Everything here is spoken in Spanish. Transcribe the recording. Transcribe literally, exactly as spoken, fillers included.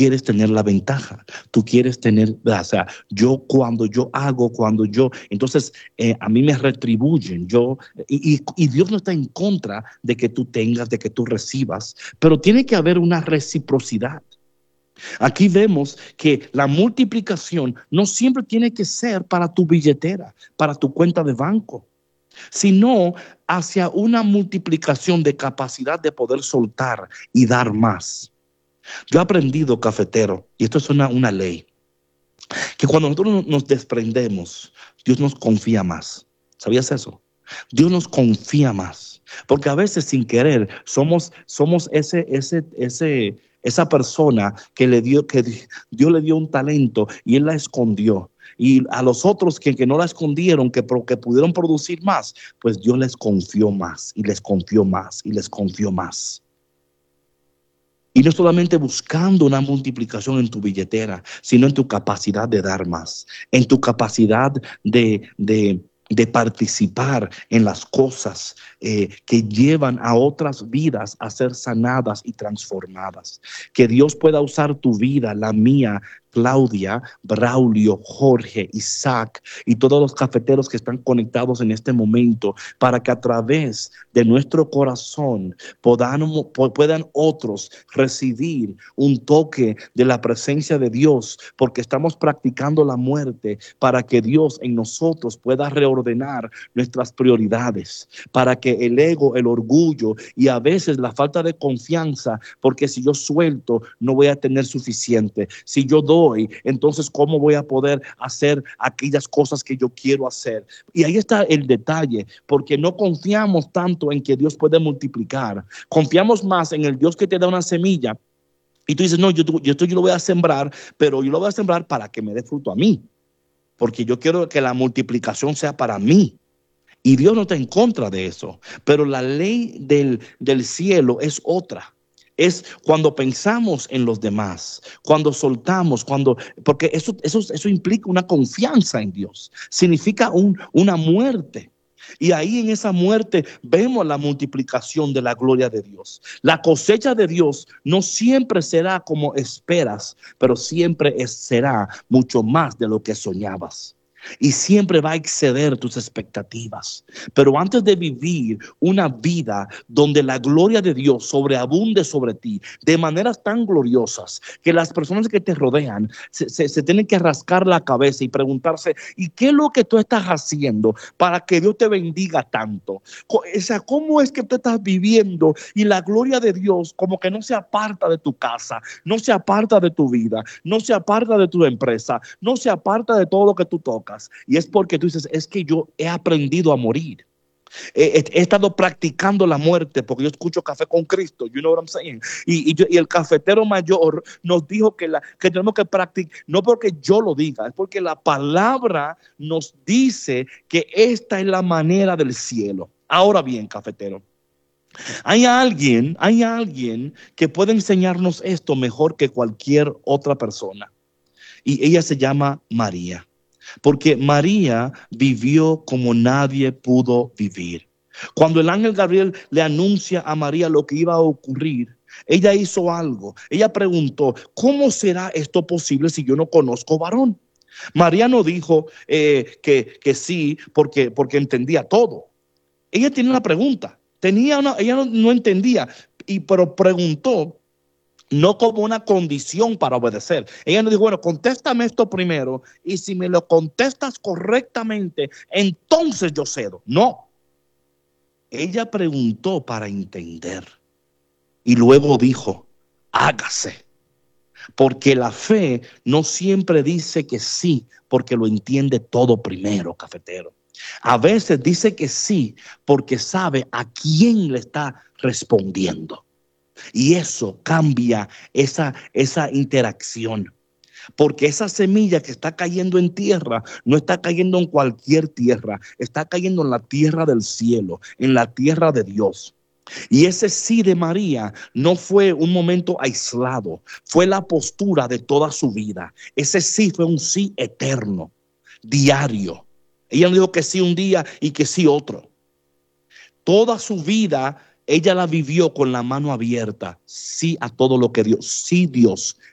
quieres tener la ventaja, tú quieres tener, o sea, yo cuando yo hago, cuando yo, entonces eh, a mí me retribuyen, yo, y, y, y Dios no está en contra de que tú tengas, de que tú recibas, pero tiene que haber una reciprocidad. Aquí vemos que la multiplicación no siempre tiene que ser para tu billetera, para tu cuenta de banco, sino hacia una multiplicación de capacidad de poder soltar y dar más. Yo he aprendido, cafetero, y esto es una, una ley, que cuando nosotros nos desprendemos, Dios nos confía más. ¿Sabías eso? Dios nos confía más, porque a veces sin querer somos, somos ese, ese, ese, esa persona que le dio, que Dios le dio un talento y Él la escondió. Y a los otros que, que no la escondieron, que, que pudieron producir más, pues Dios les confió más y les confió más y les confió más. Y no solamente buscando una multiplicación en tu billetera, sino en tu capacidad de dar más, en tu capacidad de, de, de participar en las cosas eh, que llevan a otras vidas a ser sanadas y transformadas. Que Dios pueda usar tu vida, la mía, Claudia, Braulio, Jorge, Isaac y todos los cafeteros que están conectados en este momento, para que a través de nuestro corazón puedan, puedan otros recibir un toque de la presencia de Dios, porque estamos practicando la muerte para que Dios en nosotros pueda reordenar nuestras prioridades, para que el ego, el orgullo y a veces la falta de confianza, porque si yo suelto no voy a tener suficiente, si yo doy, entonces ¿cómo voy a poder hacer aquellas cosas que yo quiero hacer? Y ahí está el detalle, porque no confiamos tanto en que Dios puede multiplicar, confiamos más en el Dios que te da una semilla y tú dices, no, yo, yo esto yo lo voy a sembrar, pero yo lo voy a sembrar para que me dé fruto a mí, porque yo quiero que la multiplicación sea para mí. Y Dios no está en contra de eso, pero la ley del, del cielo es otra. Es cuando pensamos en los demás, cuando soltamos, cuando, porque eso, eso, eso implica una confianza en Dios, significa un, una muerte. Y ahí en esa muerte vemos la multiplicación de la gloria de Dios. La cosecha de Dios no siempre será como esperas, pero siempre es, será mucho más de lo que soñabas. Y siempre va a exceder tus expectativas. Pero antes de vivir una vida donde la gloria de Dios sobreabunde sobre ti de maneras tan gloriosas que las personas que te rodean se, se, se tienen que rascar la cabeza y preguntarse, ¿y qué es lo que tú estás haciendo para que Dios te bendiga tanto? O sea, ¿cómo es que tú estás viviendo y la gloria de Dios como que no se aparta de tu casa, no se aparta de tu vida, no se aparta de tu empresa, no se aparta de todo lo que tú tocas? Y es porque tú dices, es que yo he aprendido a morir. He, he, he estado practicando la muerte, porque yo escucho Café con Cristo, you know what I'm saying? Y, y, yo, y el cafetero mayor nos dijo que, la, que tenemos que practicar, no porque yo lo diga, es porque la palabra nos dice que esta es la manera del cielo. Ahora bien, cafetero, hay alguien, hay alguien que puede enseñarnos esto mejor que cualquier otra persona. Y ella se llama María. Porque María vivió como nadie pudo vivir. Cuando el ángel Gabriel le anuncia a María lo que iba a ocurrir, ella hizo algo. Ella preguntó, ¿cómo será esto posible si yo no conozco varón? María no dijo eh, que, que sí porque, porque entendía todo. Ella tenía una pregunta. Tenía una, ella no, no entendía, y, pero preguntó. No como una condición para obedecer. Ella no dijo, bueno, contéstame esto primero y si me lo contestas correctamente, entonces yo cedo. No. Ella preguntó para entender y luego dijo, hágase. Porque la fe no siempre dice que sí, porque lo entiende todo primero, cafetero. A veces dice que sí porque sabe a quién le está respondiendo. Y eso cambia esa, esa interacción. Porque esa semilla que está cayendo en tierra no está cayendo en cualquier tierra, está cayendo en la tierra del cielo, en la tierra de Dios. Y ese sí de María no fue un momento aislado, fue la postura de toda su vida. Ese sí fue un sí eterno, diario. Ella no dijo que sí un día y que sí otro. Toda su vida ella la vivió con la mano abierta, sí a todo lo que Dios, sí Dios,